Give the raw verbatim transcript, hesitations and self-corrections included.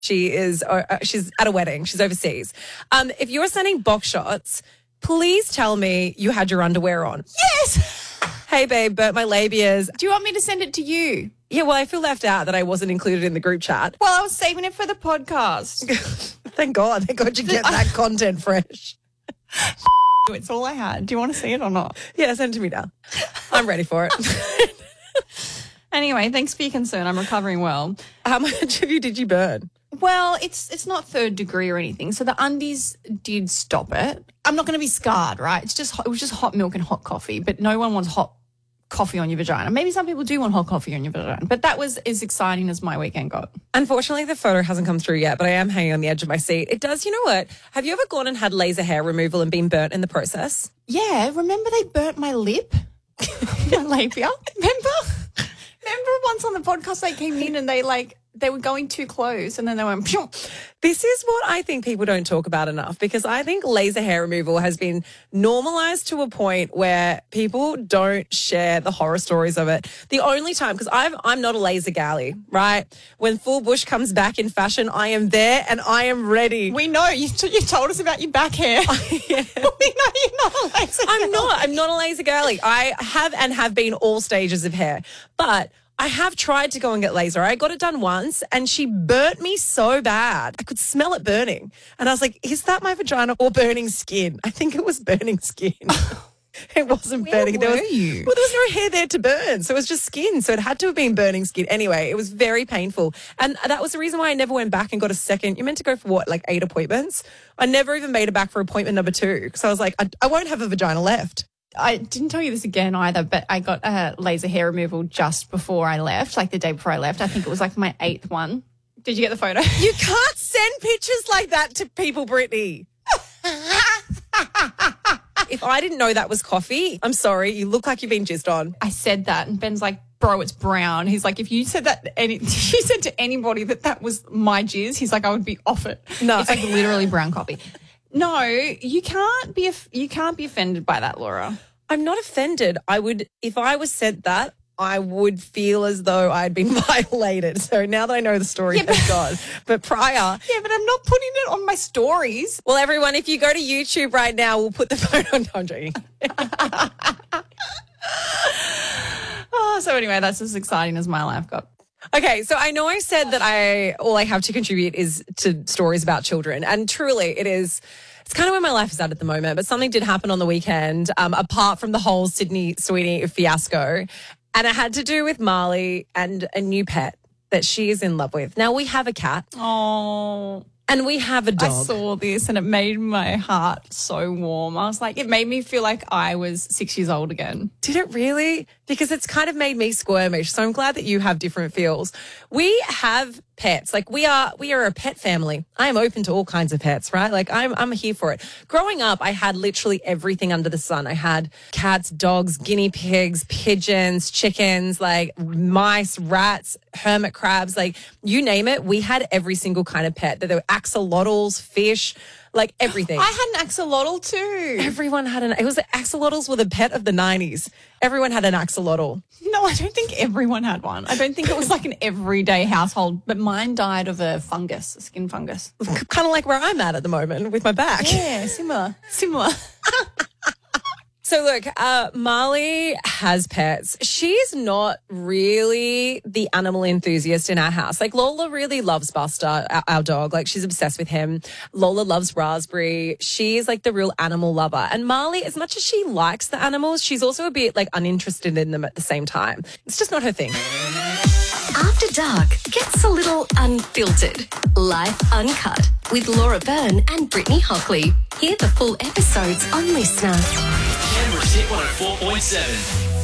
She is, uh, she's at a wedding. She's overseas. Um, if you're sending box shots, please tell me you had your underwear on. Yes. Hey, babe, burnt my labias. Do you want me to send it to you? Yeah, well, I feel left out that I wasn't included in the group chat. Well, I was saving it for the podcast. Thank God. Thank God you get that content fresh. It's all I had. Do you want to see it or not? Yeah, send it to me now. I'm ready for it. Anyway, thanks for your concern. I'm recovering well. How much of you did you burn? Well, it's it's not third degree or anything. So the undies did stop it. I'm not going to be scarred, right? It's just it was just hot milk and hot coffee, but no one wants hot coffee on your vagina. Maybe some people do want hot coffee on your vagina, but that was as exciting as my weekend got. Unfortunately, the photo hasn't come through yet, but I am hanging on the edge of my seat. It does, you know what? Have you ever gone and had laser hair removal and been burnt in the process? Yeah, remember they burnt my lip? My labia? Remember? Remember once on the podcast they came in and they like, they were going too close and then they went, Phew. This is what I think people don't talk about enough, because I think laser hair removal has been normalized to a point where people don't share the horror stories of it. The only time, because I'm not a laser galley, right? When full bush comes back in fashion, I am there and I am ready. We know. You, t- you told us about your back hair. Yeah. We know you're not a laser I'm galley. not. I'm not a laser girly. I have and have been all stages of hair. But I have tried to go and get laser. I got it done once and she burnt me so bad. I could smell it burning. And I was like, is that my vagina or burning skin? I think it was burning skin. It wasn't Where burning. There were was, you? Well, there was no hair there to burn. So it was just skin. So it had to have been burning skin. Anyway, it was very painful. And that was the reason why I never went back and got a second. You're meant to go for what, like eight appointments? I never even made it back for appointment number two. Because I was like, I, I won't have a vagina left. I didn't tell you this again either, but I got a laser hair removal just before I left, like the day before I left. I think it was like my eighth one. Did you get the photo? You can't send pictures like that to people, Brittany. If I didn't know that was coffee, I'm sorry. You look like you've been jizzed on. I said that and Ben's like, bro, it's brown. He's like, if you said that, any, if you said to anybody that that was my jizz, he's like, I would be off it. No. It's like literally brown coffee. No, you can't be you can't be offended by that, Laura. I'm not offended. I would, if I was sent that, I would feel as though I'd been violated. So now that I know the story, Yeah, but- thank God. But prior, Yeah, but I'm not putting it on my stories. well, everyone, if you go to YouTube right now, we'll put the photo on. No, I'm joking. Oh, so anyway, that's as exciting as my life got. Okay, so I know I said that I all I have to contribute is to stories about children, and truly it is. It's kind of where my life is at at the moment, but something did happen on the weekend, um, apart from the whole Sydney Sweeney fiasco, and it had to do with Marley and a new pet that she is in love with. Now, we have a cat, Oh, and we have a I dog. saw this and it made my heart so warm. I was like, it made me feel like I was six years old again. Did it really? Because it's kind of made me squirmish. So I'm glad that you have different feels. We have pets. Like we are, we are a pet family. I am open to all kinds of pets, right? Like I'm, I'm here for it. Growing up, I had literally everything under the sun. I had cats, dogs, guinea pigs, pigeons, chickens, like mice, rats, hermit crabs, like you name it. We had every single kind of pet. There were axolotls, fish, like everything. I had an axolotl too. Everyone had an, it was the axolotls were the pet of the nineties. Everyone had an axolotl. No, I don't think everyone had one. I don't think it was like an everyday household, but mine died of a fungus, a skin fungus. Kind of like where I'm at at the moment with my back. Yeah, similar, similar. So look, uh, Marley has pets. She's not really the animal enthusiast in our house. Like Lola really loves Buster, our, our dog. Like she's obsessed with him. Lola loves Raspberry. She's like the real animal lover. And Marley, as much as she likes the animals, she's also a bit like uninterested in them at the same time. It's just not her thing. After Dark gets a little unfiltered. Life Uncut with Laura Byrne and Brittany Hockley. Hear the full episodes on Listener. Canberra's Hit one oh four point seven.